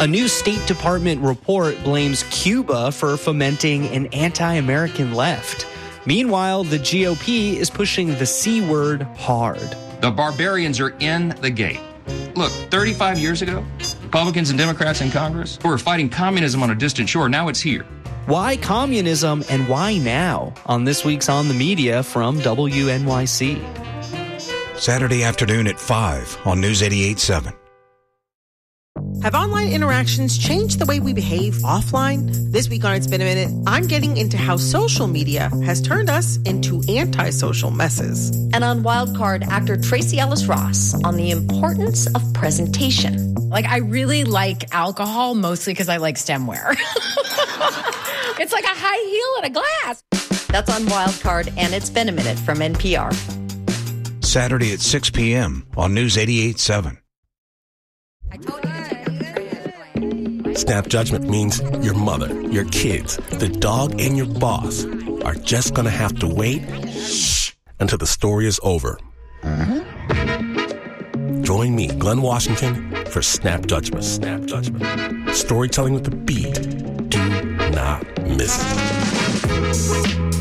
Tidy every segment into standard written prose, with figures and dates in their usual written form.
A new State Department report blames Cuba for fomenting an anti-American left. Meanwhile, the GOP is pushing the C word hard. The barbarians are in the gate. Look, 35 years ago, Republicans and Democrats in Congress were fighting communism on a distant shore. Now it's here. Why communism and why now? On this week's On the Media from WNYC. Saturday afternoon at 5 on News 88.7. Have online interactions changed the way we behave offline? This week on It's Been a Minute, I'm getting into how social media has turned us into antisocial messes. And on Wildcard, actor Tracee Ellis Ross on the importance of presentation. Like, I really like alcohol, mostly because I like stemware. It's like a high heel and a glass. That's on Wildcard, and It's Been a Minute from NPR. Saturday at 6 p.m. on News 88.7. Snap judgment means your mother, your kids, the dog, and your boss are just going to have to wait until the story is over. Join me, Glenn Washington, for Snap Judgment. Snap Judgment. Storytelling with a beat. Do not miss it.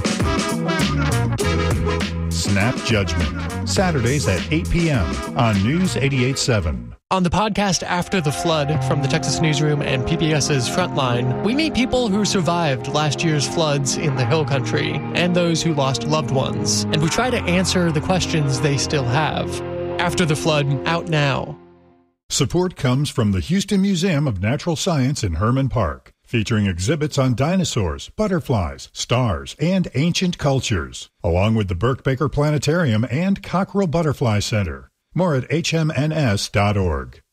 Snap Judgment, Saturdays at 8 p.m. on News 88.7. On the podcast After the Flood from the Texas Newsroom and PBS's Frontline, we meet people who survived last year's floods in the Hill Country and those who lost loved ones. And we try to answer the questions they still have. After the Flood, out now. Support comes from the Houston Museum of Natural Science in Herman Park, featuring exhibits on dinosaurs, butterflies, stars, and ancient cultures, along with the Burke Baker Planetarium and Cockrell Butterfly Center. More at hmns.org.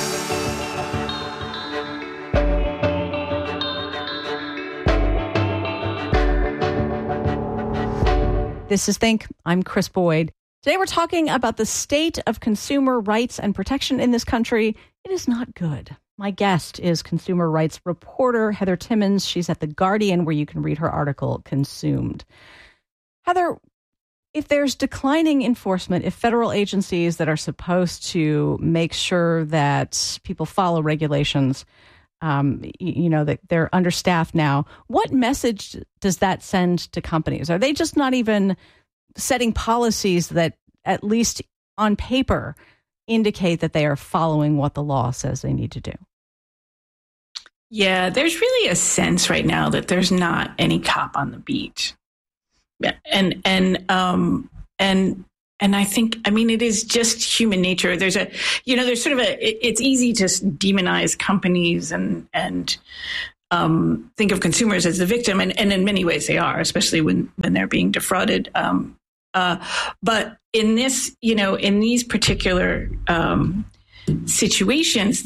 This is Think. I'm Chris Boyd. Today we're talking about the state of consumer rights and protection in this country. It is not good. My guest is consumer rights reporter Heather Timmons. She's at The Guardian, where you can read her article, Consumed. Heather, if there's declining enforcement, if federal agencies that are supposed to make sure that people follow regulations, that they're understaffed now, what message does that send to companies? Are they just not even setting policies that, at least on paper, indicate that they are following what the law says they need to do? Yeah, there's really a sense right now that there's not any cop on the beat. And I think, it is just human nature. There's it's easy to demonize companies and think of consumers as the victim. And in many ways they are, especially when they're being defrauded. But in this, in these particular situations,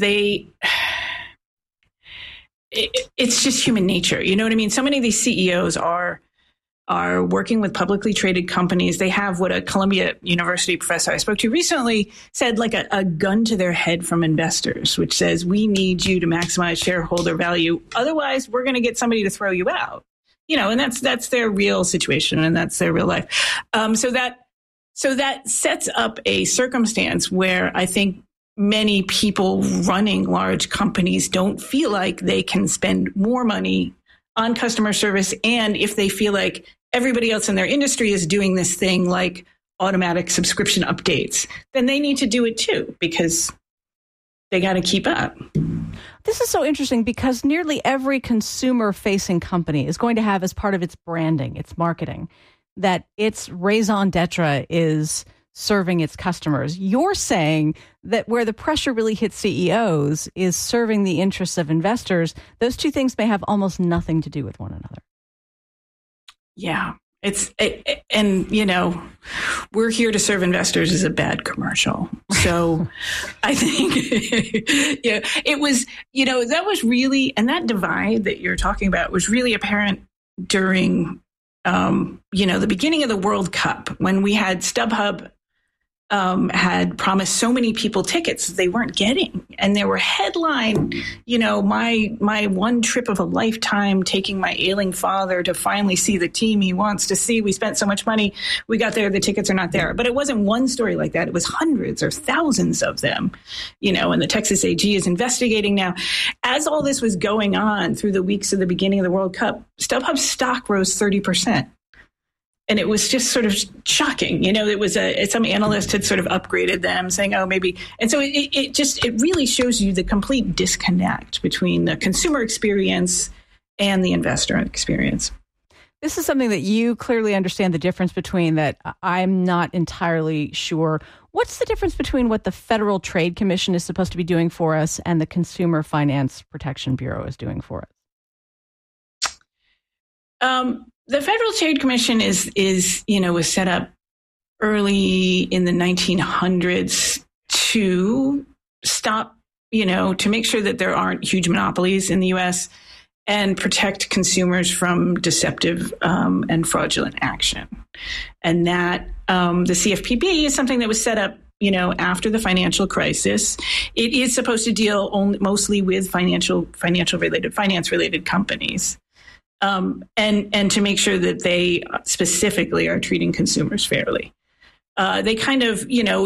it's just human nature. You know what I mean? So many of these CEOs are working with publicly traded companies. They have what a Columbia University professor I spoke to recently said, like a gun to their head from investors, which says, we need you to maximize shareholder value. Otherwise, we're going to get somebody to throw you out. And that's their real situation, and that's their real life. So that sets up a circumstance where I think many people running large companies don't feel like they can spend more money on customer service. And if they feel like everybody else in their industry is doing this thing like automatic subscription updates, then they need to do it too, because they got to keep up. This is so interesting because nearly every consumer-facing company is going to have, as part of its branding, its marketing, that its raison d'etre is serving its customers. You're saying that where the pressure really hits CEOs is serving the interests of investors. Those two things may have almost nothing to do with one another. Yeah. We're here to serve investors is a bad commercial. So I think, it was, that was really, and that divide that you're talking about was really apparent during, the beginning of the World Cup, when we had StubHub had promised so many people tickets they weren't getting. And there were headline, my one trip of a lifetime, taking my ailing father to finally see the team he wants to see. We spent so much money. We got there. The tickets are not there. But it wasn't one story like that. It was hundreds or thousands of them, and the Texas AG is investigating now. As all this was going on through the weeks of the beginning of the World Cup, StubHub's stock rose 30%. And it was just sort of shocking. It was some analyst had sort of upgraded them saying, oh, maybe. And so it really shows you the complete disconnect between the consumer experience and the investor experience. This is something that you clearly understand the difference between, that I'm not entirely sure. What's the difference between what the Federal Trade Commission is supposed to be doing for us and the Consumer Finance Protection Bureau is doing for us? The Federal Trade Commission was set up early in the 1900s to stop, to make sure that there aren't huge monopolies in the U.S. and protect consumers from deceptive and fraudulent action. And that the CFPB is something that was set up, after the financial crisis. It is supposed to deal mostly with finance-related companies. And to make sure that they specifically are treating consumers fairly. They kind of,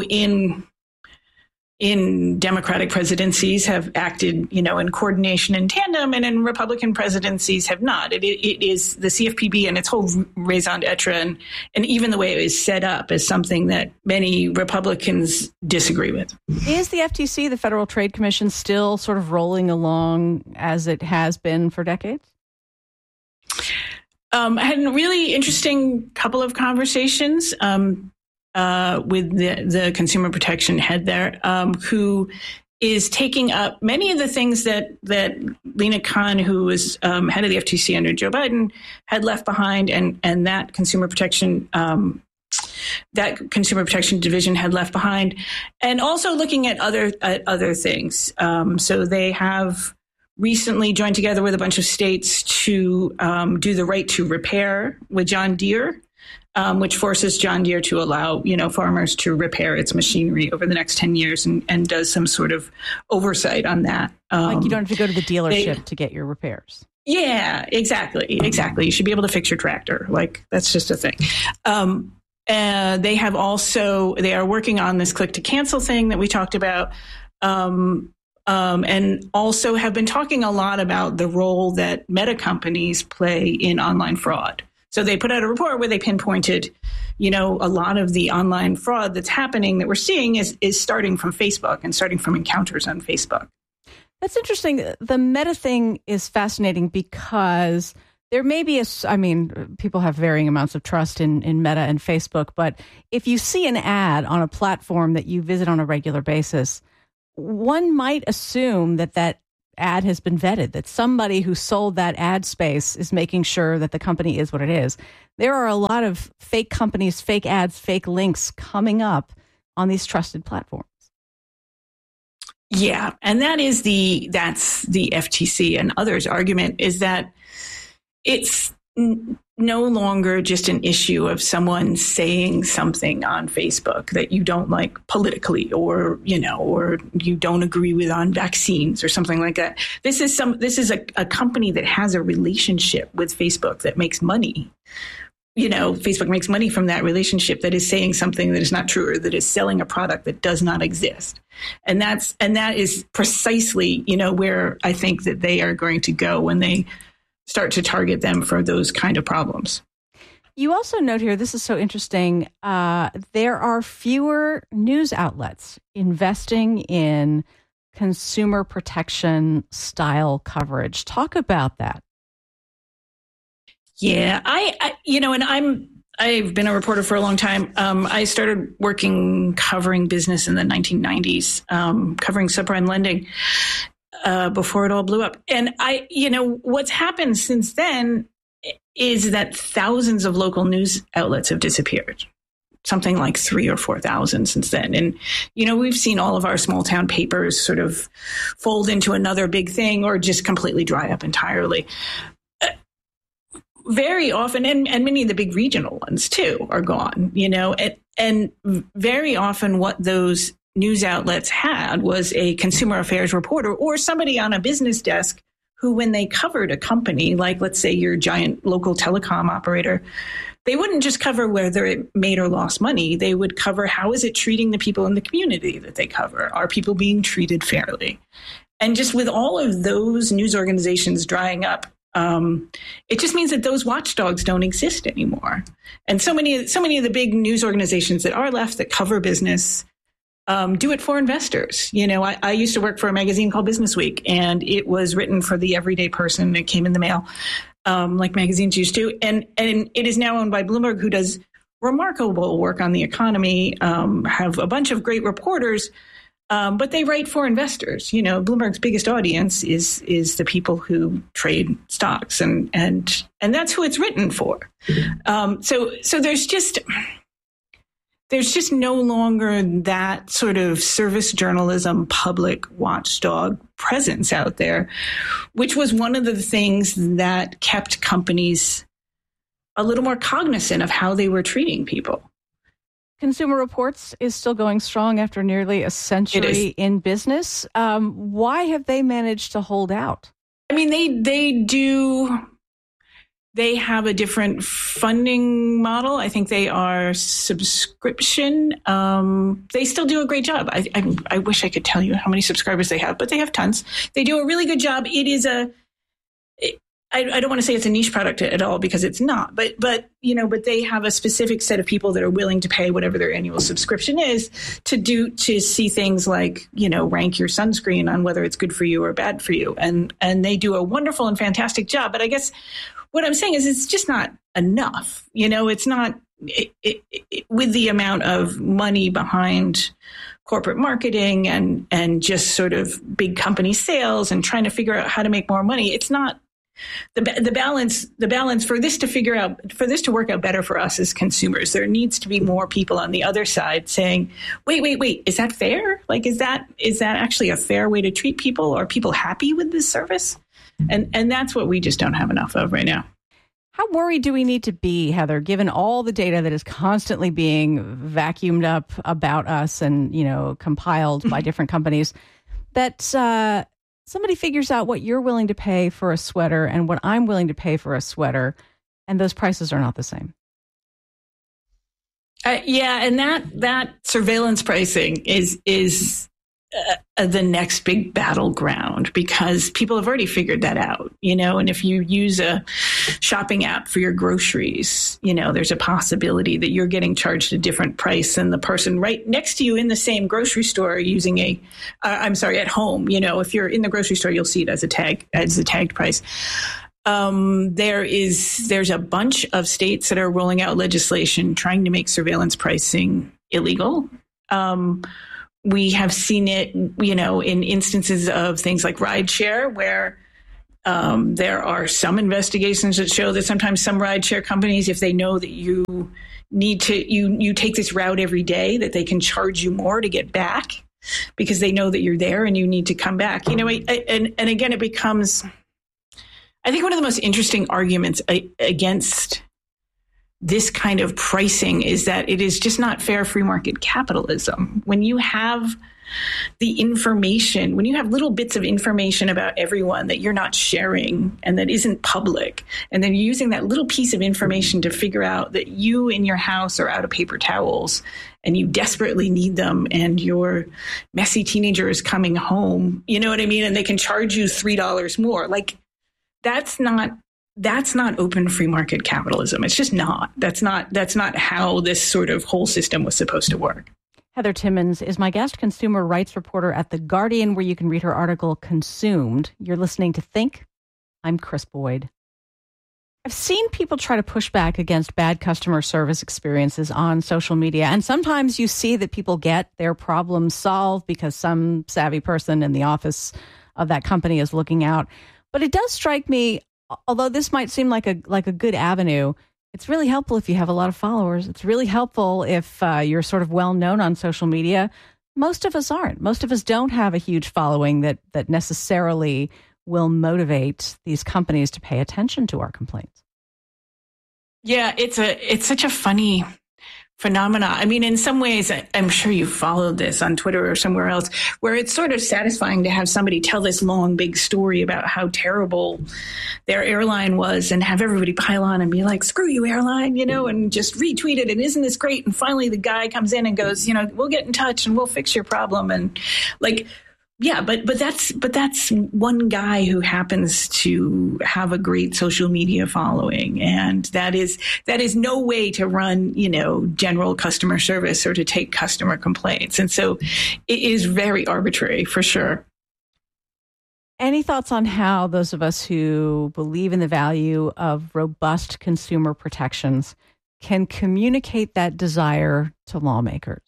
in Democratic presidencies have acted, in coordination and tandem, and in Republican presidencies have not. It is the CFPB and its whole raison d'etre and even the way it is set up is something that many Republicans disagree with. Is the FTC, the Federal Trade Commission, still sort of rolling along as it has been for decades? I had a really interesting couple of conversations with the consumer protection head there, who is taking up many of the things that Lina Khan, who was head of the FTC under Joe Biden, had left behind, and that consumer protection division had left behind, and also looking at other things. So they have recently joined together with a bunch of states to do the right to repair with John Deere, which forces John Deere to allow, farmers to repair its machinery over the next 10 years and does some sort of oversight on that. Like you don't have to go to the dealership to get your repairs. Yeah, exactly. You should be able to fix your tractor. Like, that's just a thing. They are working on this click to cancel thing that we talked about. And also have been talking a lot about the role that meta companies play in online fraud. So they put out a report where they pinpointed, a lot of the online fraud that's happening that we're seeing is starting from Facebook and starting from encounters on Facebook. That's interesting. The meta thing is fascinating because there may be people have varying amounts of trust in Meta and Facebook, but if you see an ad on a platform that you visit on a regular basis, one might assume that ad has been vetted, that somebody who sold that ad space is making sure that the company is what it is. There are a lot of fake companies, fake ads, fake links coming up on these trusted platforms. Yeah, and that's the FTC and others' argument is that it's no longer just an issue of someone saying something on Facebook that you don't like politically or you don't agree with on vaccines or something like that. This is a company that has a relationship with Facebook that makes money. Facebook makes money from that relationship, that is saying something that is not true or that is selling a product that does not exist. And that is precisely, where I think that they are going to go when they start to target them for those kind of problems. You also note here, this is so interesting, there are fewer news outlets investing in consumer protection style coverage. Talk about that. Yeah, I've been a reporter for a long time. I started covering business in the 1990s, covering subprime lending. Before it all blew up. And what's happened since then is that thousands of local news outlets have disappeared, something like 3,000 or 4,000 since then. And, we've seen all of our small town papers sort of fold into another big thing or just completely dry up entirely. Very often, and many of the big regional ones too are gone, very often what those news outlets had was a consumer affairs reporter or somebody on a business desk who, when they covered a company, like let's say your giant local telecom operator, they wouldn't just cover whether it made or lost money. They would cover how is it treating the people in the community that they cover? Are people being treated fairly? And just with all of those news organizations drying up, it just means that those watchdogs don't exist anymore. And so many of the big news organizations that are left that cover business do it for investors. You know, I used to work for a magazine called Business Week, and it was written for the everyday person. It came in the mail, like magazines used to. And it is now owned by Bloomberg, who does remarkable work on the economy, have a bunch of great reporters, but they write for investors. You know, Bloomberg's biggest audience is the people who trade stocks, and that's who it's written for. So there's just no longer that sort of service journalism, public watchdog presence out there, which was one of the things that kept companies a little more cognizant of how they were treating people. Consumer Reports is still going strong after nearly a century in business. Why have they managed to hold out? I mean, they have a different funding model. I think they are subscription. They still do a great job. I wish I could tell you how many subscribers they have, but they have tons. They do a really good job. It is I don't want to say it's a niche product at all, because it's not, but they have a specific set of people that are willing to pay whatever their annual subscription is to see things like, rank your sunscreen on whether it's good for you or bad for you. And they do a wonderful and fantastic job. But I guess what I'm saying is it's just not enough. It's not with the amount of money behind corporate marketing and just sort of big company sales and trying to figure out how to make more money. It's not the balance for this to work out better for us as consumers. There needs to be more people on the other side saying, wait, is that fair? Like, is that actually a fair way to treat people? Are people happy with this service? And that's what we just don't have enough of right now. How worried do we need to be, Heather, given all the data that is constantly being vacuumed up about us and, compiled by different companies, that somebody figures out what you're willing to pay for a sweater and what I'm willing to pay for a sweater, and those prices are not the same? And that surveillance pricing is the next big battleground, because people have already figured that out, and if you use a shopping app for your groceries, there's a possibility that you're getting charged a different price than the person right next to you in the same grocery store using at home. If you're in the grocery store, you'll see it as a tagged price. There's a bunch of states that are rolling out legislation trying to make surveillance pricing illegal. We have seen it, in instances of things like rideshare, where there are some investigations that show that sometimes some rideshare companies, if they know that you need to, you take this route every day, that they can charge you more to get back because they know that you're there and you need to come back. And again, it becomes, I think, one of the most interesting arguments against this kind of pricing is that it is just not fair free market capitalism. When you have the information, when you have little bits of information about everyone that you're not sharing and that isn't public, and then you're using that little piece of information to figure out that you in your house are out of paper towels and you desperately need them and your messy teenager is coming home, you know what I mean? And they can charge you $3 more. Like, that's not open free market capitalism. It's just not. That's not how this sort of whole system was supposed to work. Heather Timmons is my guest, consumer rights reporter at The Guardian, where you can read her article, Consumed. You're listening to Think. I'm Chris Boyd. I've seen people try to push back against bad customer service experiences on social media. And sometimes you see that people get their problems solved because some savvy person in the office of that company is looking out. But it does strike me, although this might seem like a good avenue, it's really helpful if you have a lot of followers. It's really helpful if you're sort of well known on social media. Most of us aren't. Most of us don't have a huge following that necessarily will motivate these companies to pay attention to our complaints. Yeah, it's such a funny phenomena. I mean, in some ways, I'm sure you followed this on Twitter or somewhere else, where it's sort of satisfying to have somebody tell this long, big story about how terrible their airline was and have everybody pile on and be like, screw you, airline, and just retweet it. And isn't this great? And finally, the guy comes in and goes, we'll get in touch and we'll fix your problem. And yeah, but that's one guy who happens to have a great social media following, and that is no way to run, general customer service or to take customer complaints. And so it is very arbitrary for sure. Any thoughts on how those of us who believe in the value of robust consumer protections can communicate that desire to lawmakers?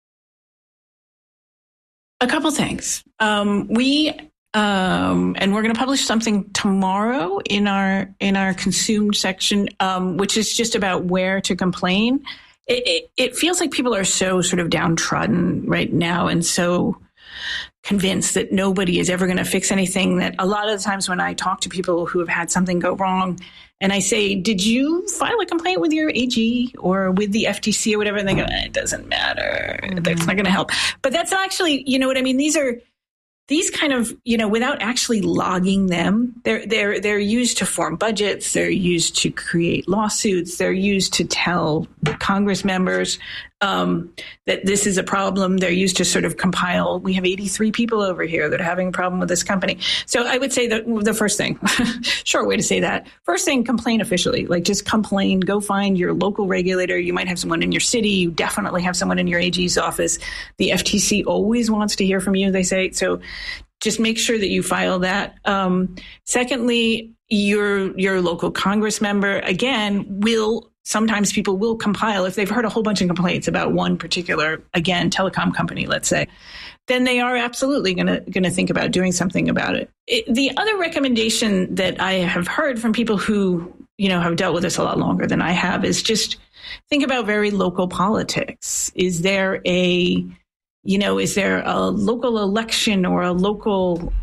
A couple things. And we're going to publish something tomorrow in our consumed section, which is just about where to complain. It feels like people are so sort of downtrodden right now and so convinced that nobody is ever going to fix anything, that a lot of the times when I talk to people who have had something go wrong and I say, did you file a complaint with your AG or with the FTC or whatever? And they go, it doesn't matter. That's not going to help. But that's actually, you know what I mean? These kind of, without actually logging them, they're used to form budgets. They're used to create lawsuits. They're used to tell Congress members that this is a problem. They're used to sort of compile. We have 83 people over here that are having a problem with this company. So I would say that the first thing, short way to say that, first thing, complain officially. Like just complain. Go find your local regulator. You might have someone in your city. You definitely have someone in your AG's office. The FTC always wants to hear from you, they say. So just make sure that you file that. Secondly, your local Congress member, again, sometimes people will compile, if they've heard a whole bunch of complaints about one particular, again, telecom company, let's say, then they are absolutely going to think about doing something about it. The other recommendation that I have heard from people who, have dealt with this a lot longer than I have is just think about very local politics. Is there a local election or a local,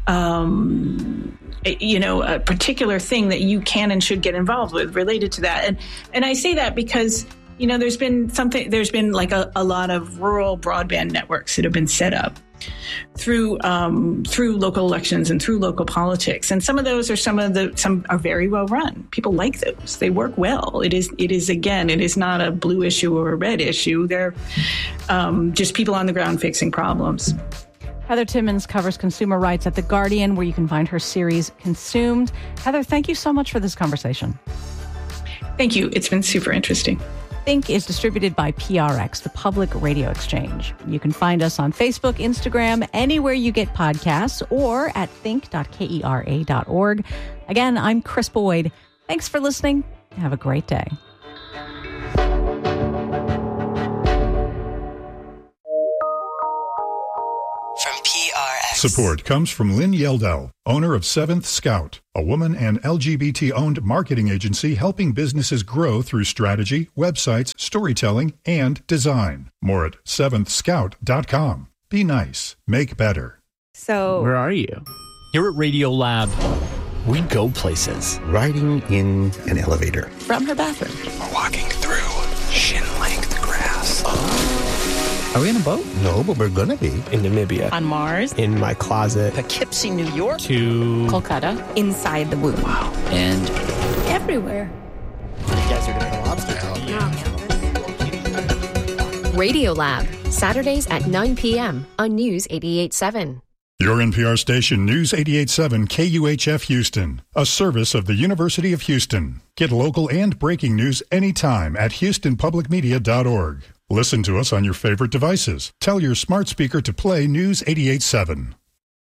a particular thing that you can and should get involved with related to that? And I say that because, there's been like a lot of rural broadband networks that have been set up through local elections and through local politics. And some of those are some are very well run. People like those. They work well. It is not a blue issue or a red issue. They're just people on the ground fixing problems. Heather Timmons covers consumer rights at The Guardian, where you can find her series Consumed. Heather, thank you so much for this conversation. Thank you. It's been super interesting. Think is distributed by PRX, the Public Radio Exchange. You can find us on Facebook, Instagram, anywhere you get podcasts, or at think.kera.org. Again, I'm Chris Boyd. Thanks for listening. Have a great day. Support comes from Lynn Yeldell, owner of Seventh Scout, a woman and LGBT-owned marketing agency helping businesses grow through strategy, websites, storytelling, and design. More at seventhscout.com. Be nice. Make better. So, where are you? Here at Radio Lab. We go places. Riding in an elevator. From her bathroom. We're walking through shin-length grass. Are we in a boat? No, but we're gonna be. In Namibia. On Mars. In my closet. Poughkeepsie, New York. To Kolkata. Inside the womb. Wow. And everywhere. You guys are doing a lobster. Radio Lab, Saturdays at 9 p.m. on News 88.7. Your NPR station, News 88.7 KUHF Houston, a service of the University of Houston. Get local and breaking news anytime at houstonpublicmedia.org. Listen to us on your favorite devices. Tell your smart speaker to play News 88.7.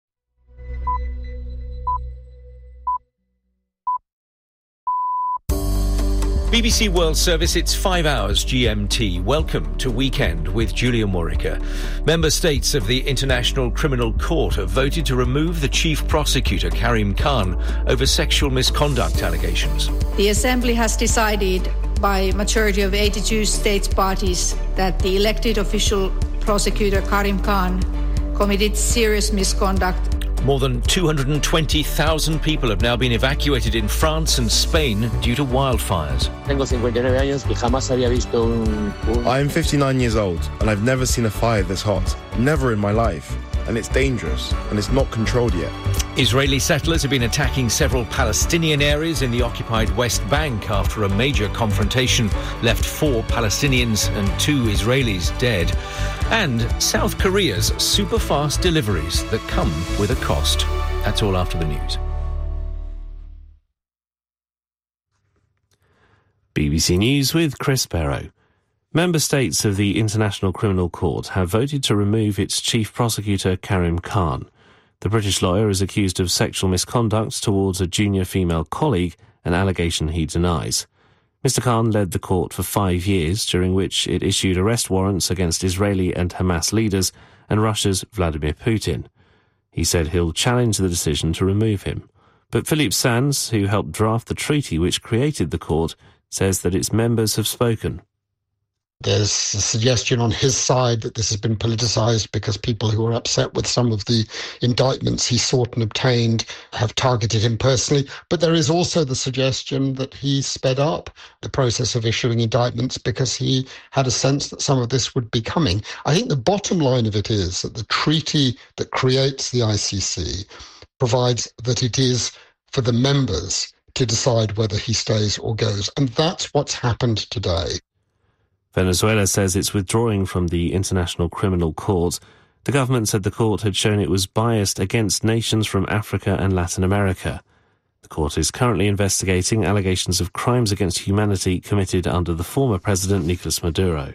BBC World Service, it's 5 hours GMT. Welcome to Weekend with Julia Morica. Member states of the International Criminal Court have voted to remove the chief prosecutor, Karim Khan, over sexual misconduct allegations. The Assembly has decided by a majority of 82 states parties that the elected official prosecutor, Karim Khan, committed serious misconduct. More than 220,000 people have now been evacuated in France and Spain due to wildfires. I am 59 years old and I've never seen a fire this hot. Never in my life. And it's dangerous and it's not controlled yet. Israeli settlers have been attacking several Palestinian areas in the occupied West Bank after a major confrontation left 4 Palestinians and 2 Israelis dead. And South Korea's super-fast deliveries that come with a cost. That's all after the news. BBC News with Chris Barrow. Member states of the International Criminal Court have voted to remove its chief prosecutor, Karim Khan. The British lawyer is accused of sexual misconduct towards a junior female colleague, an allegation he denies. Mr. Khan led the court for 5 years, during which it issued arrest warrants against Israeli and Hamas leaders and Russia's Vladimir Putin. He said he'll challenge the decision to remove him. But Philippe Sands, who helped draft the treaty which created the court, says that its members have spoken. There's a suggestion on his side that this has been politicised because people who are upset with some of the indictments he sought and obtained have targeted him personally. But there is also the suggestion that he sped up the process of issuing indictments because he had a sense that some of this would be coming. I think the bottom line of it is that the treaty that creates the ICC provides that it is for the members to decide whether he stays or goes. And that's what's happened today. Venezuela says it's withdrawing from the International Criminal Court. The government said the court had shown it was biased against nations from Africa and Latin America. The court is currently investigating allegations of crimes against humanity committed under the former president Nicolas Maduro.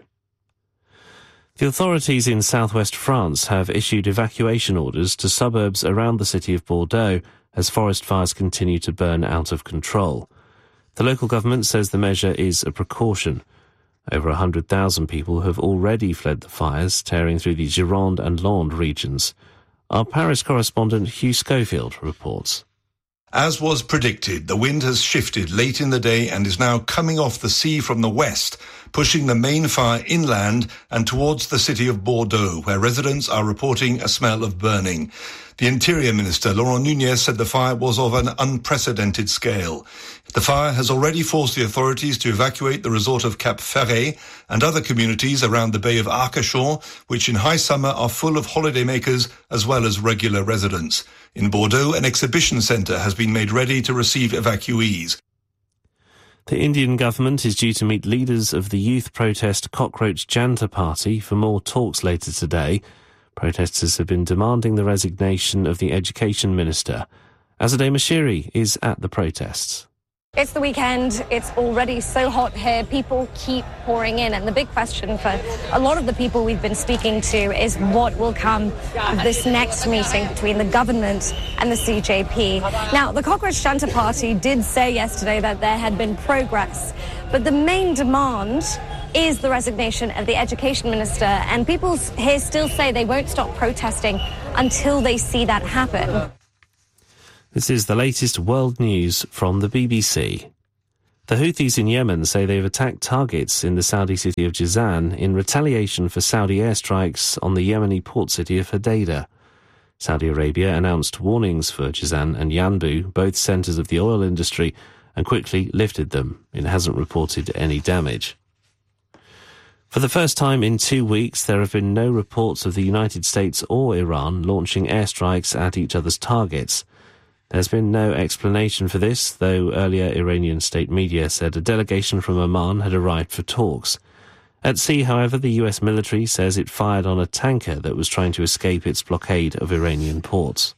The authorities in southwest France have issued evacuation orders to suburbs around the city of Bordeaux as forest fires continue to burn out of control. The local government says the measure is a precaution. Over 100,000 people have already fled the fires, tearing through the Gironde and Landes regions. Our Paris correspondent Hugh Schofield reports. As was predicted, the wind has shifted late in the day and is now coming off the sea from the west, pushing the main fire inland and towards the city of Bordeaux, where residents are reporting a smell of burning. The Interior Minister, Laurent Nunez, said the fire was of an unprecedented scale. The fire has already forced the authorities to evacuate the resort of Cap Ferret and other communities around the Bay of Arcachon, which in high summer are full of holidaymakers as well as regular residents. In Bordeaux, an exhibition centre has been made ready to receive evacuees. The Indian government is due to meet leaders of the youth protest Cockroach Janta Party for more talks later today. Protesters have been demanding the resignation of the education minister. Azadeh Mashiri is at the protests. It's the weekend. It's already so hot here. People keep pouring in. And the big question for a lot of the people we've been speaking to is what will come of this next meeting between the government and the CJP. Now, the Cockroach Janta Party did say yesterday that there had been progress, but the main demand is the resignation of the education minister. And people here still say they won't stop protesting until they see that happen. This is the latest world news from the BBC. The Houthis in Yemen say they've attacked targets in the Saudi city of Jizan in retaliation for Saudi airstrikes on the Yemeni port city of Hodeidah. Saudi Arabia announced warnings for Jizan and Yanbu, both centres of the oil industry, and quickly lifted them. It hasn't reported any damage. For the first time in 2 weeks, there have been no reports of the United States or Iran launching airstrikes at each other's targets. There's been no explanation for this, though earlier Iranian state media said a delegation from Oman had arrived for talks. At sea, however, the US military says it fired on a tanker that was trying to escape its blockade of Iranian ports.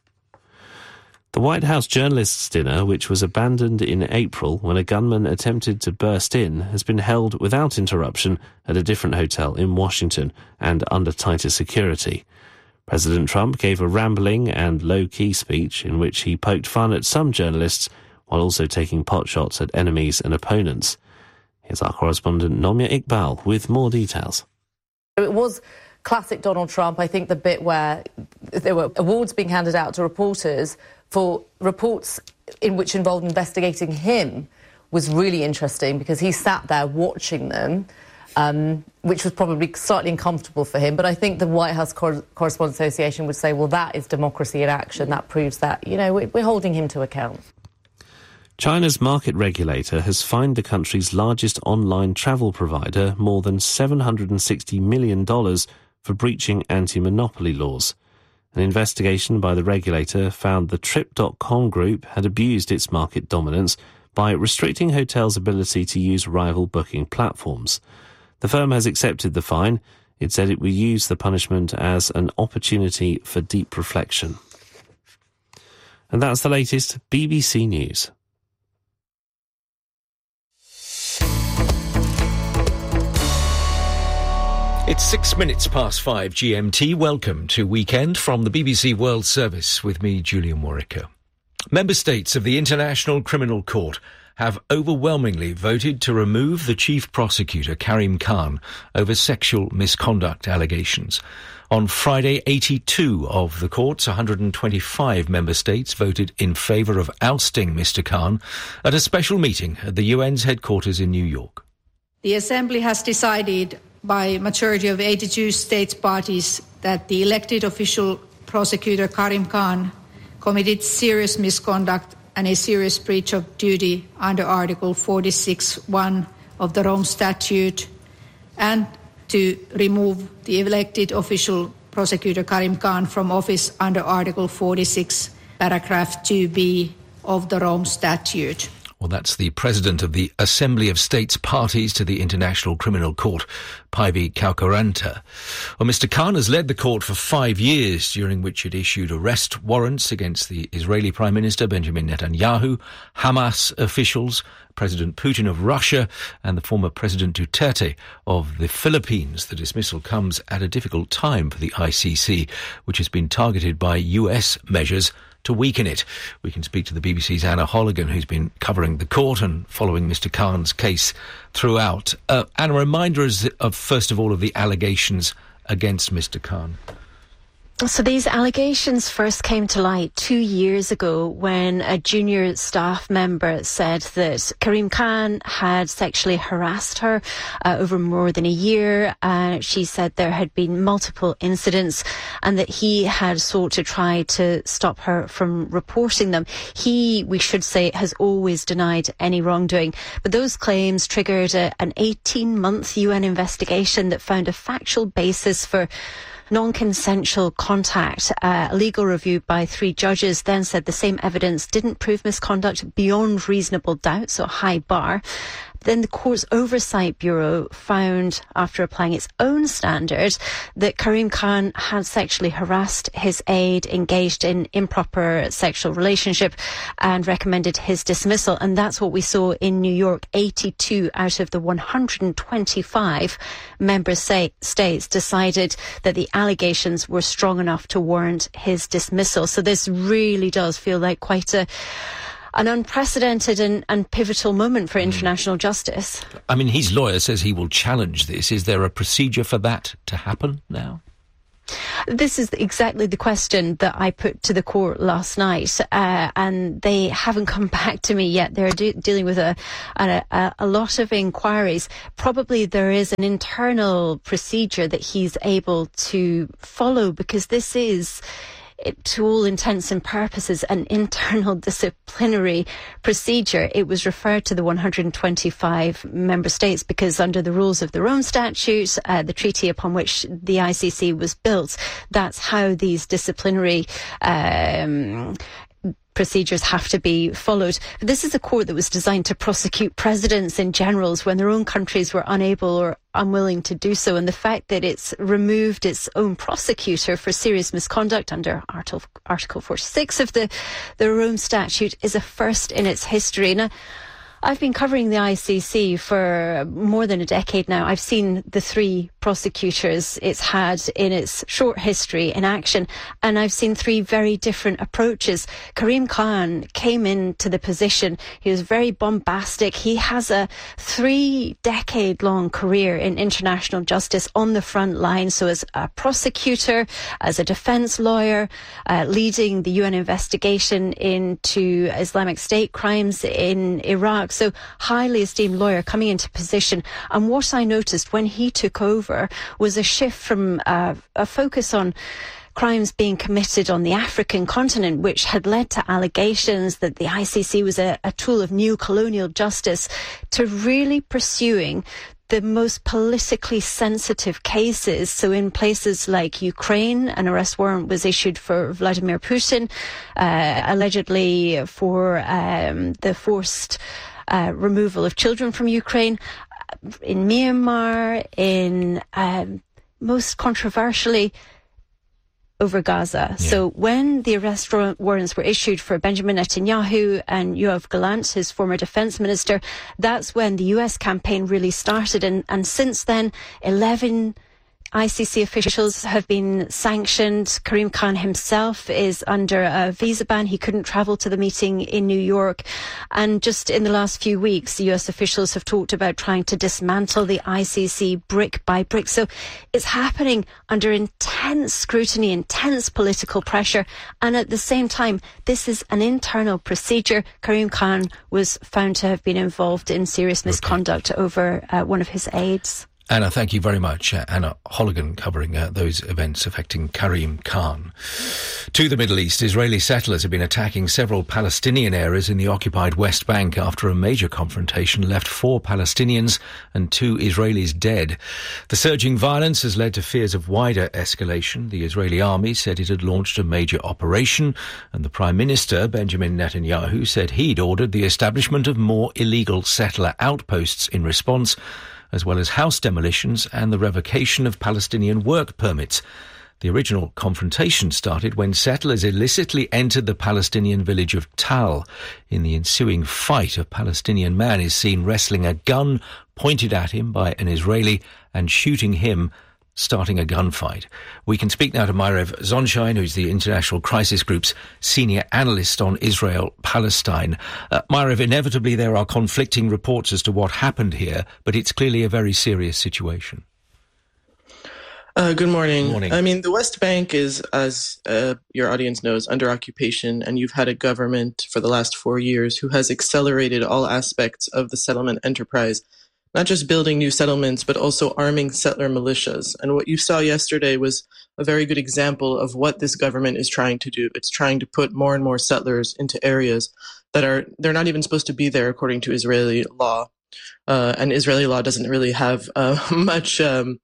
The White House Journalists' Dinner, which was abandoned in April when a gunman attempted to burst in, has been held without interruption at a different hotel in Washington and under tighter security. President Trump gave a rambling and low-key speech in which he poked fun at some journalists while also taking potshots at enemies and opponents. Here's our correspondent Nomia Iqbal with more details. It was classic Donald Trump. I think the bit where there were awards being handed out to reporters for reports in which involved investigating him was really interesting because he sat there watching them. which was probably slightly uncomfortable for him. But I think the White House Correspondents Association would say, well, that is democracy in action. That proves that, we're holding him to account. China's market regulator has fined the country's largest online travel provider more than $760 million for breaching anti-monopoly laws. An investigation by the regulator found the Trip.com group had abused its market dominance by restricting hotels' ability to use rival booking platforms. The firm has accepted the fine. It said it will use the punishment as an opportunity for deep reflection. And that's the latest BBC News. It's 6 minutes past 5 GMT. Welcome to Weekend from the BBC World Service with me, Julian Warwicker. Member states of the International Criminal Court have overwhelmingly voted to remove the chief prosecutor, Karim Khan, over sexual misconduct allegations. On Friday, 82 of the court's 125 member states voted in favour of ousting Mr. Khan at a special meeting at the UN's headquarters in New York. The Assembly has decided by a majority of 82 states parties that the elected official prosecutor Karim Khan committed serious misconduct and a serious breach of duty under Article 46(1) of the Rome Statute, and to remove the elected official prosecutor Karim Khan from office under Article 46, paragraph 2b of the Rome Statute. Well, that's the president of the Assembly of States Parties to the International Criminal Court, Päivi Kaukoranta. Well, Mr. Khan has led the court for 5 years, during which it issued arrest warrants against the Israeli Prime Minister Benjamin Netanyahu, Hamas officials, President Putin of Russia, and the former President Duterte of the Philippines. The dismissal comes at a difficult time for the ICC, which has been targeted by US measures to weaken it. We can speak to the BBC's Anna Holligan, who's been covering the court and following Mr. Khan's case throughout. Anna, remind us of, first of all, of the allegations against Mr. Khan. So these allegations first came to light 2 years ago when a junior staff member said that Karim Khan had sexually harassed her over more than a year. She said there had been multiple incidents and that he had sought to try to stop her from reporting them. He, we should say, has always denied any wrongdoing. But those claims triggered an 18-month UN investigation that found a factual basis for non-consensual contact. A legal review by 3 judges then said the same evidence didn't prove misconduct beyond reasonable doubt, so a high bar. Then the Court's Oversight Bureau found, after applying its own standard, that Karim Khan had sexually harassed his aide, engaged in improper sexual relationship, and recommended his dismissal. And that's what we saw in New York. 82 out of the 125 member states decided that the allegations were strong enough to warrant his dismissal. So this really does feel like quite an unprecedented and pivotal moment for international justice. I mean, his lawyer says he will challenge this. Is there a procedure for that to happen now? This is exactly the question that I put to the court last night, and they haven't come back to me yet. They're dealing with a lot of inquiries. Probably there is an internal procedure that he's able to follow, because this is, to all intents and purposes, an internal disciplinary procedure. It was referred to the 125 member states because under the rules of the Rome Statute, the treaty upon which the ICC was built, that's how these disciplinary procedures have to be followed. But this is a court that was designed to prosecute presidents and generals when their own countries were unable or unwilling to do so. And the fact that it's removed its own prosecutor for serious misconduct under Article 46 of the Rome Statute is a first in its history. Now, I've been covering the ICC for more than a decade now. I've seen the 3 prosecutors it's had in its short history in action, and I've seen 3 very different approaches. Karim Khan came into the position, he was very bombastic. He has a 3-decade-long career in international justice on the front line, so as a prosecutor, as a defense lawyer, leading the UN investigation into Islamic State crimes in Iraq. so highly esteemed lawyer coming into position. And what I noticed when he took over was a shift from a focus on crimes being committed on the African continent, which had led to allegations that the ICC was a tool of new colonial justice, to really pursuing the most politically sensitive cases. So in places like Ukraine, an arrest warrant was issued for Vladimir Putin, allegedly for the forced removal of children from Ukraine. In Myanmar, most controversially, over Gaza. Yeah. So when the arrest warrants were issued for Benjamin Netanyahu and Yoav Gallant, his former defense minister, that's when the US campaign really started. And since then, 11 ICC officials have been sanctioned. Karim Khan himself is under a visa ban. He couldn't travel to the meeting in New York. And just in the last few weeks, the US officials have talked about trying to dismantle the ICC brick by brick. So it's happening under intense scrutiny, intense political pressure. And at the same time, this is an internal procedure. Karim Khan was found to have been involved in serious misconduct over one of his aides. Anna, thank you very much. Anna Holligan covering those events affecting Karim Khan. To the Middle East, Israeli settlers have been attacking several Palestinian areas in the occupied West Bank after a major confrontation left 4 Palestinians and 2 Israelis dead. The surging violence has led to fears of wider escalation. The Israeli army said it had launched a major operation, and the Prime Minister, Benjamin Netanyahu, said he'd ordered the establishment of more illegal settler outposts in response, as well as house demolitions and the revocation of Palestinian work permits. The original confrontation started when settlers illicitly entered the Palestinian village of Tal. In the ensuing fight, a Palestinian man is seen wrestling a gun pointed at him by an Israeli and shooting him, starting a gunfight. We can speak now to Myrev Zonshine, who's the International Crisis Group's senior analyst on Israel-Palestine. Myrev, inevitably there are conflicting reports as to what happened here, but it's clearly a very serious situation. Good morning. I mean, the West Bank is, as your audience knows, under occupation, and you've had a government for the last 4 years who has accelerated all aspects of the settlement enterprise, not just building new settlements, but also arming settler militias. And what you saw yesterday was a very good example of what this government is trying to do. It's trying to put more and more settlers into areas that they're not even supposed to be there according to Israeli law. And Israeli law doesn't really have much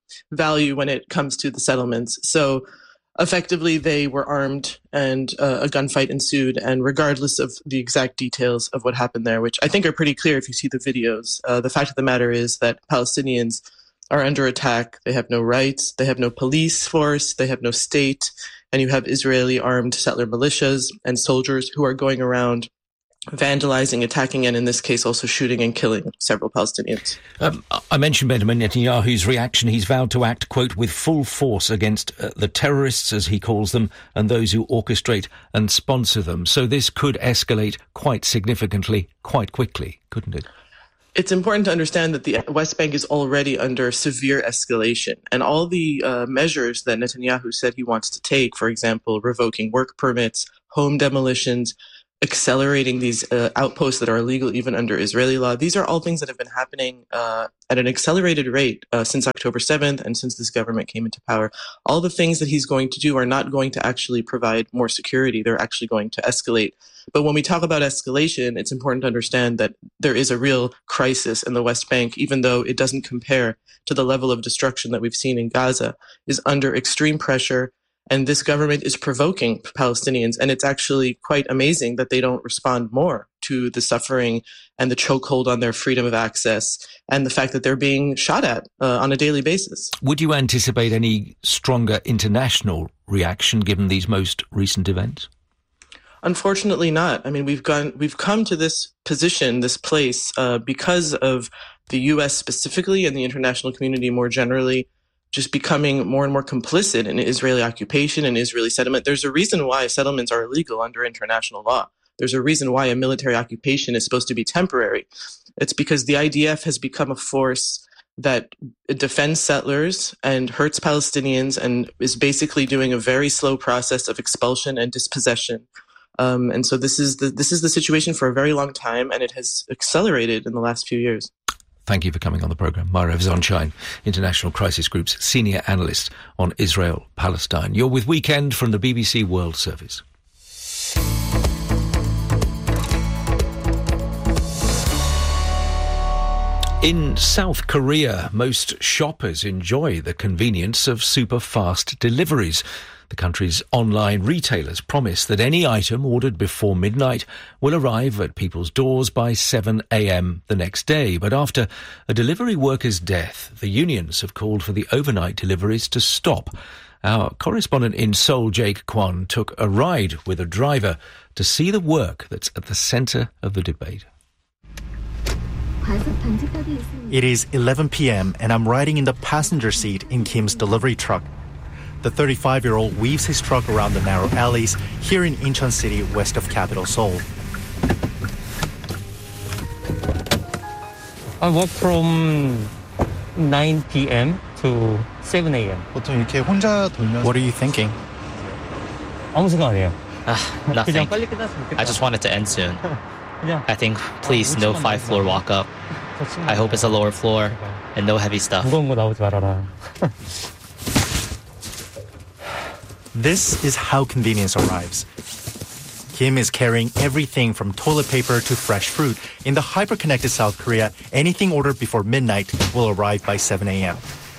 value when it comes to the settlements. So effectively, they were armed and a gunfight ensued. And regardless of the exact details of what happened there, which I think are pretty clear if you see the videos, the fact of the matter is that Palestinians are under attack. They have no rights. They have no police force. They have no state. And you have Israeli armed settler militias and soldiers who are going around vandalizing, attacking, and in this case also shooting and killing several Palestinians. I mentioned Benjamin Netanyahu's reaction. He's vowed to act, quote, with full force against the terrorists, as he calls them, and those who orchestrate and sponsor them. So this could escalate quite significantly, quite quickly, couldn't it? It's important to understand that the West Bank is already under severe escalation, and all the measures that Netanyahu said he wants to take, for example, revoking work permits, home demolitions, accelerating these outposts that are illegal even under Israeli law. These are all things that have been happening at an accelerated rate since October 7th and since this government came into power. All the things that he's going to do are not going to actually provide more security. They're actually going to escalate. But when we talk about escalation, it's important to understand that there is a real crisis in the West Bank, even though it doesn't compare to the level of destruction that we've seen in Gaza, is under extreme pressure. And this government is provoking Palestinians. And it's actually quite amazing that they don't respond more to the suffering and the chokehold on their freedom of access and the fact that they're being shot at on a daily basis. Would you anticipate any stronger international reaction given these most recent events? Unfortunately not. I mean, we've come to this position, this place, because of the U.S. specifically and the international community more generally just becoming more and more complicit in Israeli occupation and Israeli settlement. There's a reason why settlements are illegal under international law. There's a reason why a military occupation is supposed to be temporary. It's because the IDF has become a force that defends settlers and hurts Palestinians and is basically doing a very slow process of expulsion and dispossession And so this is the situation for a very long time, and it has accelerated in the last few years. Thank you for coming on the programme. Myra Zonshine, International Crisis Group's senior analyst on Israel-Palestine. You're with Weekend from the BBC World Service. In South Korea, most shoppers enjoy the convenience of super-fast deliveries. The country's online retailers promise that any item ordered before midnight will arrive at people's doors by 7 a.m. the next day. But after a delivery worker's death, the unions have called for the overnight deliveries to stop. Our correspondent in Seoul, Jake Kwon, took a ride with a driver to see the work that's at the centre of the debate. It is 11 p.m. and I'm riding in the passenger seat in Kim's delivery truck. The 35-year-old weaves his truck around the narrow alleys here in Incheon City, west of capital Seoul. I work from 9 p.m. to 7 a.m. 보통 이렇게 혼자 돌면서 What are you thinking? 아무 생각 안 해요. Nothing. I just want it to end soon. I think, please, no 5th-floor walk-up. I hope it's a lower floor and no heavy stuff. 무거운 거 나오지 말아라. This is how convenience arrives. Kim is carrying everything from toilet paper to fresh fruit. In the hyper-connected South Korea, anything ordered before midnight will arrive by 7 a.m.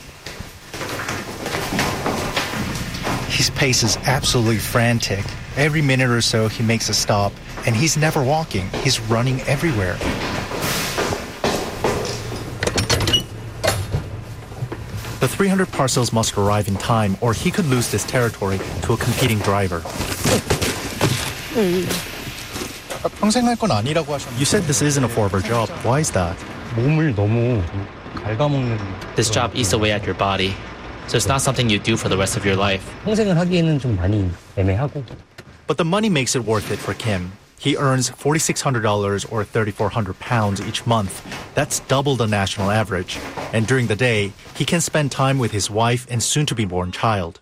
His pace is absolutely frantic. Every minute or so, he makes a stop, and he's never walking. He's running everywhere. The 300 parcels must arrive in time, or he could lose this territory to a competing driver. 평생 할 건 아니라고 하셨는데. You said this isn't a forever job. Why is that? 몸을 너무 갉아먹는. This job eats away at your body, so it's not something you do for the rest of your life. 평생을 하기에는 좀 많이 애매하고. But the money makes it worth it for Kim. He earns $4,600 or 3,400 pounds each month. That's double the national average. And during the day, he can spend time with his wife and soon-to-be-born child.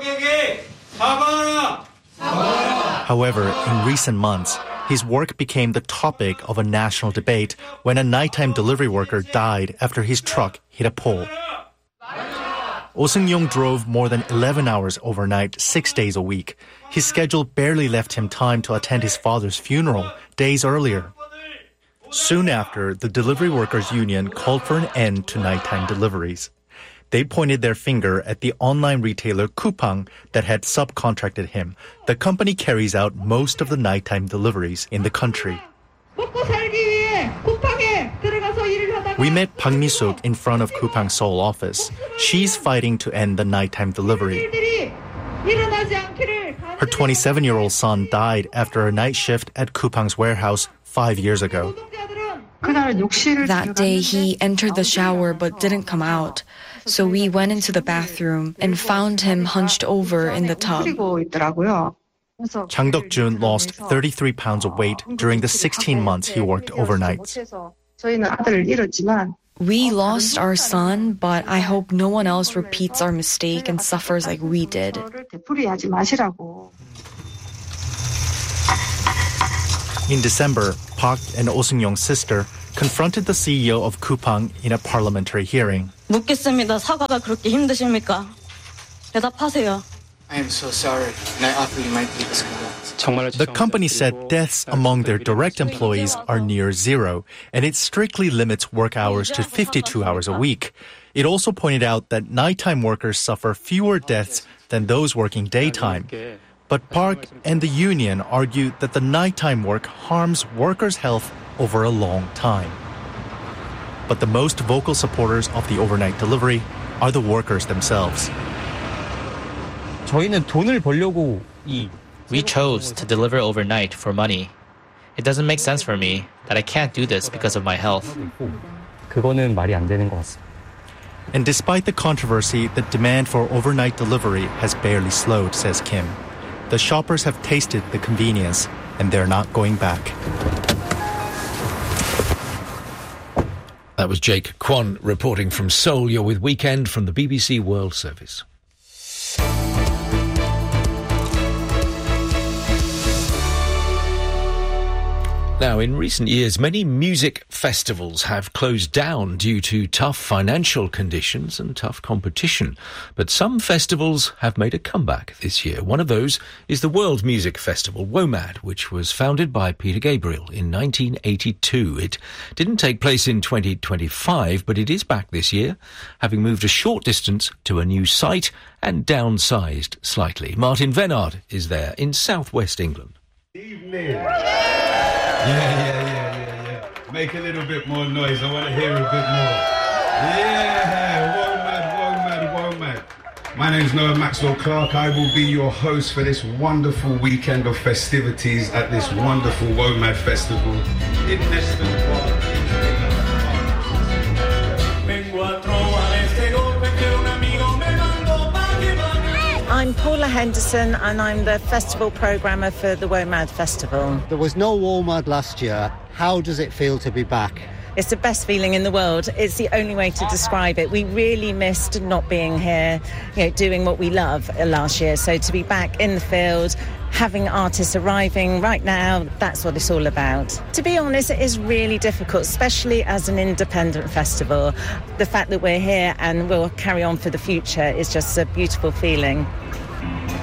However, in recent months, his work became the topic of a national debate when a nighttime delivery worker died after his truck hit a pole. Oh Seung-yong drove more than 11 hours overnight, 6 days a week. His schedule barely left him time to attend his father's funeral days earlier. Soon after, the delivery workers' union called for an end to nighttime deliveries. They pointed their finger at the online retailer Coupang that had subcontracted him. The company carries out most of the nighttime deliveries in the country. We met Park Mi-suk in front of Coupang's Seoul office. She's fighting to end the nighttime delivery. Her 27-year-old son died after a night shift at Coupang's warehouse 5 years ago. That day, he entered the shower but didn't come out. So we went into the bathroom and found him hunched over in the tub. Chang Dok-jun lost 33 pounds of weight during the 16 months he worked overnights. We lost our son, but I hope no one else repeats our mistake and suffers like we did. In December, Park and Oh Seung-yong's sister confronted the CEO of Coupang in a parliamentary hearing. 묻겠습니다. 사과가 그렇게 힘드십니까? 대답하세요. I am so sorry, and I offer you my deepest condolence. The company said deaths among their direct employees are near zero, and it strictly limits work hours to 52 hours a week. It also pointed out that nighttime workers suffer fewer deaths than those working daytime. But Park and the union argued that the nighttime work harms workers' health over a long time. But the most vocal supporters of the overnight delivery are the workers themselves. 저희는 돈을 벌려고 We chose to deliver overnight for money. It doesn't make sense for me that I can't do this because of my health. 그거는 말이 안 되는 것 같습니다. And despite the controversy, the demand for overnight delivery has barely slowed, says Kim. The shoppers have tasted the convenience, and they're not going back. That was Jake Kwon reporting from Seoul. You're with Weekend from the BBC World Service. Now, in recent years, many music festivals have closed down due to tough financial conditions and tough competition. But some festivals have made a comeback this year. One of those is the World Music Festival, WOMAD, which was founded by Peter Gabriel in 1982. It didn't take place in 2025, but it is back this year, having moved a short distance to a new site and downsized slightly. Martin Vennard is there in southwest England. Evening. Yeah. Make a little bit more noise. I want to hear a bit more. Yeah, WOMAD. My name's Noah Maxwell Clark. I will be your host for this wonderful weekend of festivities at this wonderful WOMAD festival in Neston Park. I'm Paula Henderson and I'm the festival programmer for the WOMAD Festival. There was no WOMAD last year. How does it feel to be back? It's the best feeling in the world. It's the only way to describe it. We really missed not being here, doing what we love last year. So to be back in the field, having artists arriving right now, that's what it's all about. To be honest, it is really difficult, especially as an independent festival. The fact that we're here and we'll carry on for the future is just a beautiful feeling.